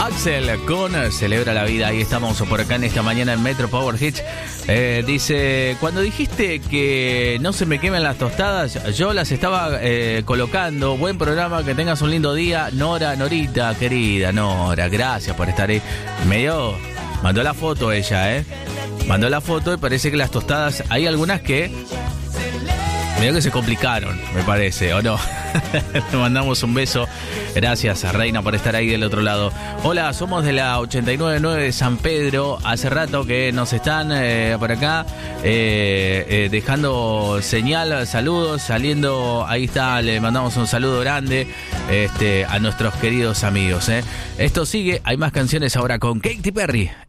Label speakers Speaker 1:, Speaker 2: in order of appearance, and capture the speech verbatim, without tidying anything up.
Speaker 1: Axel con Celebra la Vida. Ahí estamos por acá en esta mañana en Metro Power Hits. Eh, dice, cuando dijiste que no se me quemen las tostadas, yo las estaba eh, colocando. Buen programa, que tengas un lindo día. Nora, Norita, querida Nora, gracias por estar ahí. Me dio, mandó la foto ella, ¿eh? Mandó la foto y parece que las tostadas, hay algunas que medio que se complicaron, me parece, ¿o no? Le mandamos un beso. Gracias a Reina por estar ahí del otro lado. Hola, somos de la ochenta y nueve punto nueve de San Pedro. Hace rato que nos están eh, por acá eh, eh, dejando señal, saludos, saliendo. Ahí está, le mandamos un saludo grande este, a nuestros queridos amigos. ¿eh? Esto sigue, hay más canciones ahora con Katy Perry